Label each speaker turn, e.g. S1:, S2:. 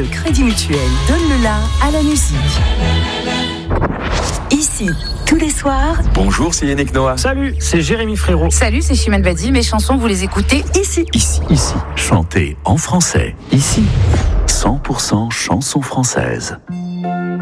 S1: Crédit Mutuel donne le la à la musique. Ici, tous les soirs.
S2: Bonjour, c'est Yannick Noah.
S3: Salut, c'est Jérémy Frérot.
S4: Salut, c'est Chimène Badi. Mes chansons, vous les écoutez ici.
S2: Ici.
S5: Chantez en français. Ici, 100% chansons françaises.